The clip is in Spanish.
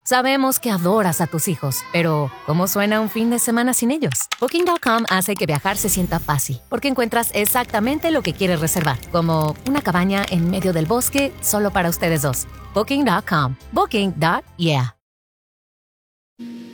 Sabemos que adoras a tus hijos, pero ¿cómo suena un fin de semana sin ellos? Booking.com hace que viajar se sienta fácil, porque encuentras exactamente lo que quieres reservar, como una cabaña en medio del bosque solo para ustedes dos. Booking.com. Booking.yeah.